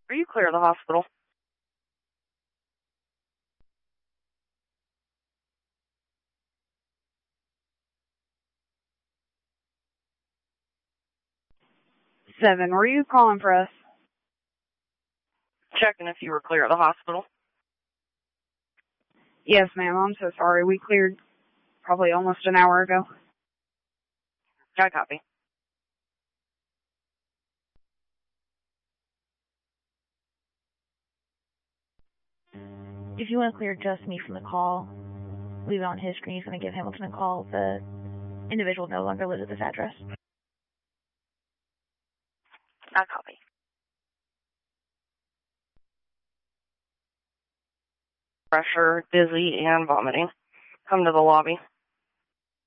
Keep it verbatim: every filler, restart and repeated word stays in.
Are you clear of the hospital? Seven, were you calling for us? Checking if you were clear of the hospital. Yes, ma'am. I'm so sorry. We cleared probably almost an hour ago. I copy. If you want to clear just me from the call, leave it on his screen. He's going to give Hamilton a call. The individual no longer lives at this address. I copy. Pressure, dizzy, and vomiting. Come to the lobby.